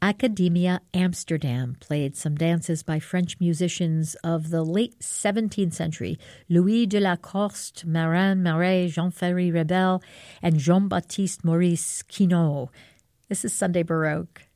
Academia Amsterdam played some dances by French musicians of the late 17th century, Louis de la Coste, Marin Marais, Jean-Ferry Rebel, and Jean-Baptiste Maurice Quinault. This is Sunday Baroque.